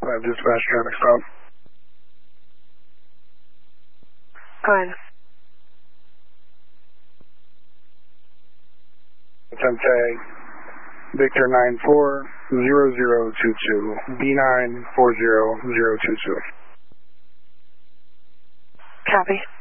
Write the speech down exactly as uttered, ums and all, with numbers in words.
at dispatch traffic stop. Go ahead. Attempt tag Victor nine four zero zero two two B nine four zero zero two two. Copy.